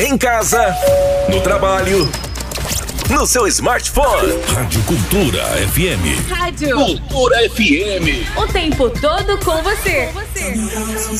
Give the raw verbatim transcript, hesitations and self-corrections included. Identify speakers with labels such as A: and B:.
A: Em casa, no trabalho, no seu smartphone. Rádio Cultura F M.
B: Rádio
A: Cultura F M.
B: O tempo todo com você. Com você.